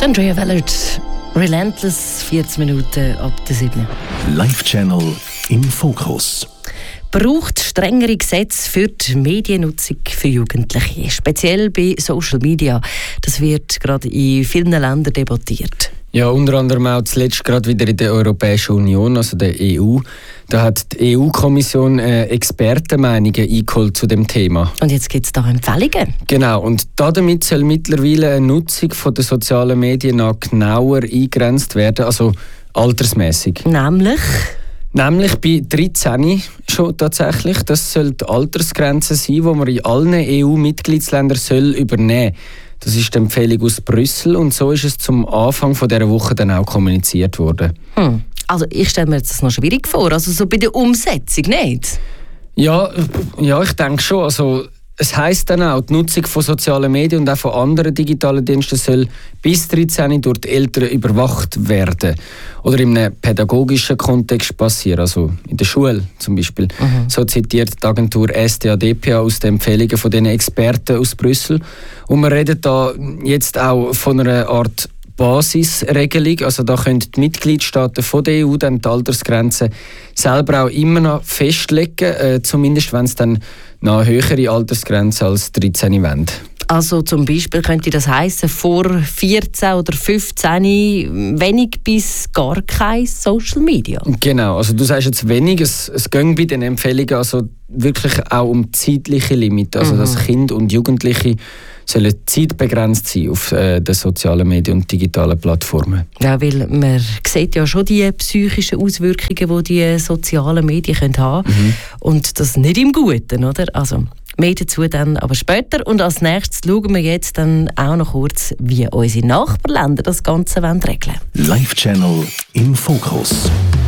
Andrea Wellert, Relentless, 40 Minuten ab der 7. Live-Channel im Fokus. Braucht strengere Gesetze für die Mediennutzung für Jugendliche, speziell bei Social Media. Das wird gerade in vielen Ländern debattiert. Ja, unter anderem auch zuletzt gerade wieder in der Europäischen Union, also der EU. Da hat die EU-Kommission Expertenmeinungen eingeholt zu dem Thema. Und jetzt gibt es da Empfehlungen. Genau, und damit soll mittlerweile eine Nutzung der sozialen Medien noch genauer eingegrenzt werden, also altersmäßig. Nämlich bei 13 schon tatsächlich. Das soll die Altersgrenze sein, die man in allen EU-Mitgliedsländern übernehmen soll. Das ist die Empfehlung aus Brüssel und so ist es zum Anfang dieser Woche dann auch kommuniziert worden. Also ich stelle mir das noch schwierig vor, also so bei der Umsetzung nicht? Ja, ich denke schon. Also, es heisst dann auch, die Nutzung von sozialen Medien und auch von anderen digitalen Diensten soll bis 13 durch die Eltern überwacht werden. Oder in einem pädagogischen Kontext passieren, also in der Schule zum Beispiel. So zitiert die Agentur STADPA aus den Empfehlungen von den Experten aus Brüssel. Und wir reden da jetzt auch von einer Art Basisregelung, also da können die Mitgliedstaaten von der EU dann die Altersgrenze selber auch immer noch festlegen, zumindest wenn es dann noch eine höhere Altersgrenze als 13 wollen. Also zum Beispiel könnte das heißen, vor 14 oder 15 wenig bis gar kein Social Media. Genau, also du sagst jetzt wenig, es geht bei den Empfehlungen also wirklich auch um zeitliche Limite, also dass Kinder und Jugendliche sollen zeitbegrenzt sein auf den sozialen Medien und digitalen Plattformen. Ja, weil man sieht ja schon die psychischen Auswirkungen, die die sozialen Medien haben können. Und das nicht im Guten, oder? Also mehr dazu dann aber später. Und als nächstes schauen wir jetzt dann auch noch kurz, wie unsere Nachbarländer das Ganze regeln wollen. Live-Channel im Fokus.